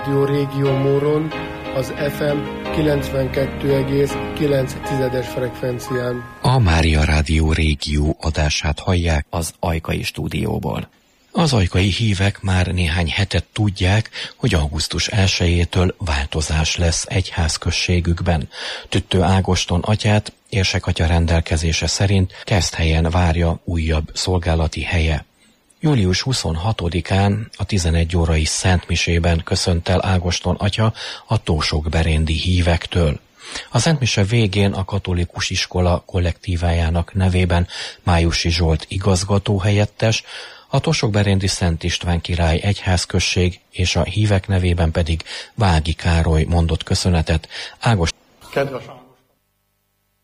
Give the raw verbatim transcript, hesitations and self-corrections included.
Rádió Régió Móron az ef em kilencvenkettő egész kilenc frekvencián. A Mária Rádió Régió adását hallják az Ajkai stúdióból. Az ajkai hívek már néhány hetet tudják, hogy augusztus elsejétől változás lesz egyházközségükben. Tüttő Ágoston atyát érsekatya rendelkezése szerint Keszthelyen várja újabb szolgálati helye. július huszonhatodikán a tizenegy órai szentmisében köszönt el Ágoston atya a tósokberéndi hívektől. A szentmise végén a katolikus iskola kollektívájának nevében Májusi Zsolt igazgatóhelyettes, a Tosokberéndi Szent István király egyházközség és a hívek nevében pedig Vági Károly mondott köszönetet. Ágoston Kedves